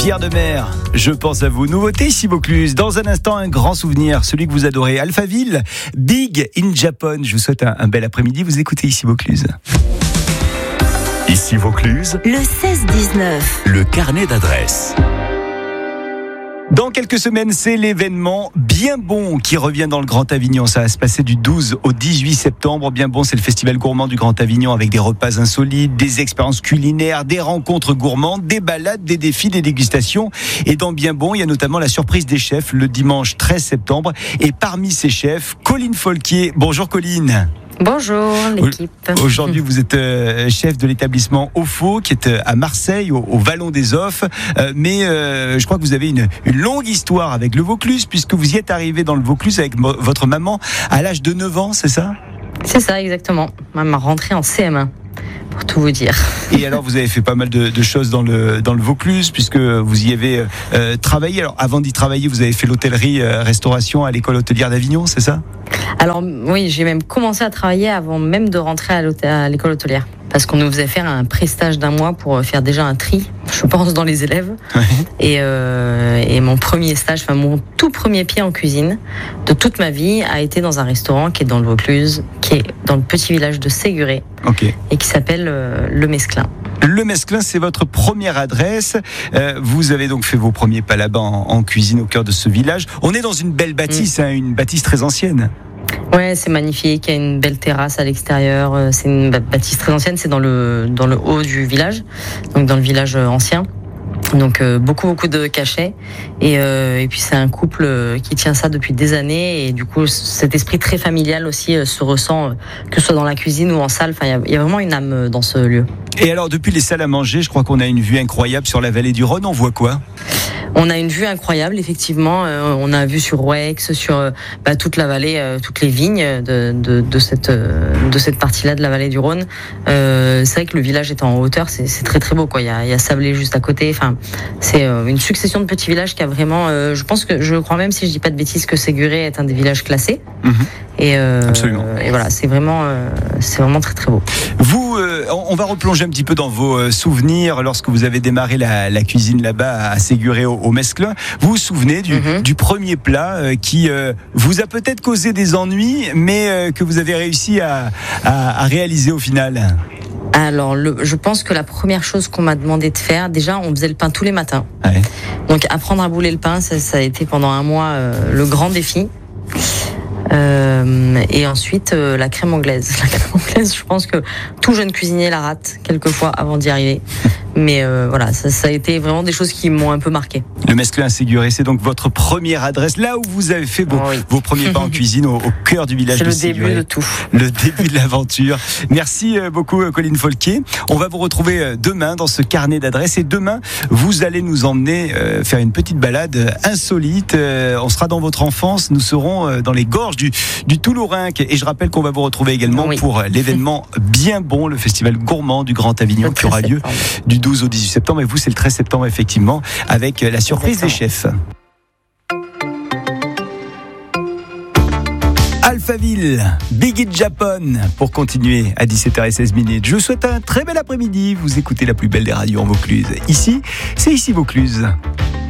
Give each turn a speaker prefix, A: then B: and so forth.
A: Pierre Demer, je pense à vous. Nouveauté ici Vaucluse. Dans un instant, un grand souvenir, celui que vous adorez. Alphaville, Big in Japan. Je vous souhaite un bel après-midi. Vous écoutez ici Vaucluse.
B: Ici Vaucluse,
C: le 16-19.
B: le carnet d'adresses.
A: Dans quelques semaines, c'est l'événement Bien Bon qui revient dans le Grand Avignon. Ça va se passer du 12 au 18 septembre. Bien Bon, c'est le festival gourmand du Grand Avignon avec des repas insolites, des expériences culinaires, des rencontres gourmandes, des balades, des défis, des dégustations. Et dans Bien Bon, il y a notamment la surprise des chefs le dimanche 13 septembre. Et parmi ces chefs, Colline Folquier. Bonjour Colline.
D: Bonjour l'équipe.
A: Aujourd'hui, vous êtes chef de l'établissement Ofo qui est à Marseille, au Vallon des Offes. Mais je crois que vous avez une longue histoire avec le Vaucluse, puisque vous y êtes arrivé dans le Vaucluse avec votre maman à l'âge de 9 ans, c'est ça ?
D: C'est ça, exactement. Maman rentrée en CM1, pour tout vous dire.
A: Et alors, vous avez fait pas mal de choses dans le Vaucluse, puisque vous y avez travaillé. Alors, avant d'y travailler, vous avez fait l'hôtellerie-restauration à l'école hôtelière d'Avignon, c'est ça ?
D: Alors oui, j'ai même commencé à travailler avant même de rentrer à l'école hôtelière. Parce qu'on nous faisait faire un prestage d'un mois pour faire déjà un tri, je pense, dans les élèves. Ouais. Et mon premier stage, enfin mon tout premier pied en cuisine de toute ma vie a été dans un restaurant qui est dans le Vaucluse, qui est dans le petit village de Séguré, okay. Et qui s'appelle Le Mesclin.
A: Le Mesclin, c'est votre première adresse. Vous avez donc fait vos premiers pas là-bas en cuisine au cœur de ce village. On est dans une belle bâtisse, une bâtisse très ancienne.
D: Ouais, c'est magnifique. Il y a une belle terrasse à l'extérieur. C'est une bâtisse très ancienne. C'est dans le haut du village, donc dans le village ancien. Donc beaucoup de cachets et puis c'est un couple qui tient ça depuis des années et du coup cet esprit très familial aussi se ressent que ce soit dans la cuisine ou en salle. Enfin il y a vraiment une âme dans ce lieu.
A: Et alors depuis les salles à manger, je crois qu'on a une vue incroyable sur la vallée du Rhône. On voit quoi ?
D: On a une vue incroyable, effectivement. On a vu sur Ouex, sur toute la vallée, toutes les vignes de cette partie-là de la vallée du Rhône. C'est vrai que le village est en hauteur, c'est très très beau, quoi. Il y a Sablé juste à côté. Enfin, c'est une succession de petits villages qui a vraiment. Je crois même, si je dis pas de bêtises, que Séguré est un des villages classés.
A: Absolument.
D: Et voilà, c'est vraiment très très beau.
A: Vous, on va replonger un petit peu dans vos souvenirs lorsque vous avez démarré la cuisine là-bas à Séguré au Mesclin. Vous vous souvenez du premier plat qui vous a peut-être causé des ennuis, mais que vous avez réussi à réaliser au final?
D: Alors, je pense que la première chose qu'on m'a demandé de faire, déjà, on faisait le pain tous les matins. Ouais. Donc, apprendre à bouler le pain, ça a été pendant un mois le grand défi. Et ensuite la crème anglaise. La crème anglaise, je pense que tout jeune cuisinier la rate quelquefois avant d'y arriver. Mais voilà, ça a été vraiment des choses qui m'ont un peu marqué.
A: Le Mesclin à Séguré, c'est donc votre première adresse, là où vous avez fait vos premiers pas en cuisine au cœur du village de Séguré.
D: C'est le début de tout.
A: Le début de l'aventure. Merci beaucoup Colline Folquier. On va vous retrouver demain dans ce carnet d'adresses et demain vous allez nous emmener faire une petite balade insolite. On sera dans votre enfance, nous serons dans les gorges du Toulourinque et je rappelle qu'on va vous retrouver également pour l'événement Bien Bon, le festival gourmand du Grand Avignon qui aura lieu du 12 au 18 septembre et vous c'est le 13 septembre effectivement avec la surprise des chefs. Alphaville, Big in Japan pour continuer à 17h16. Je vous souhaite un très bel après-midi. Vous écoutez la plus belle des radios en Vaucluse. Ici, c'est ici Vaucluse.